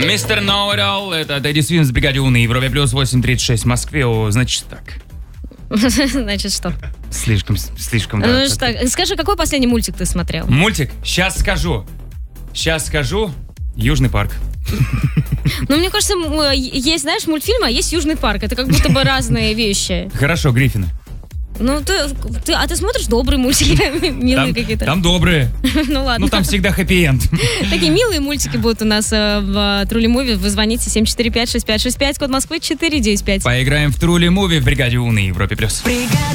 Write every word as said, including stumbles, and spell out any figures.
Мистер Ноу-It-All, это Дэдди Свинс в бригаде У на Европе плюс восемь тридцать шесть в Москве. О, значит так. Значит что? Слишком, слишком, да. Ну, что, скажи, какой последний мультик ты смотрел? Мультик? Сейчас скажу. Сейчас скажу. Южный парк. Ну, мне кажется, есть, знаешь, мультфильм, а есть Южный парк. Это как будто бы разные вещи. Хорошо, Гриффины. Ну, ты, ты, а ты смотришь добрые мультики, милые какие-то? Там добрые. Ну, ладно. Ну, там всегда хэппи-энд. Такие милые мультики будут у нас в Трули Муви. Вы звоните семь четыре пять шесть пять шесть пять, код Москвы четыре девять пять. Поиграем в Трули Муви в бригаде У на Европе плюс.